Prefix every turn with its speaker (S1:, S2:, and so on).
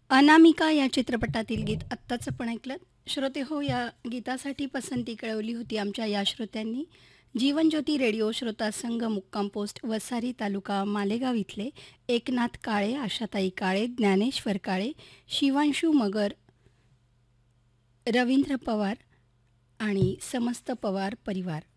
S1: अनामिका या चित्रपटातील गीत आत्ताच आपण ऐकलं. श्रोते हो, या गीतासाठी पसंती कळवली होती आमच्या या श्रोत्यांनी. जीवनज्योती रेडिओ श्रोता संघ, मुक्काम पोस्ट वसारी तालुका मालेगाव इथले एकनाथ काळे, आशाताई काळे, ज्ञानेश्वर काळे, शिवांशू मगर, रवींद्र पवार आणि समस्त पवार परिवार.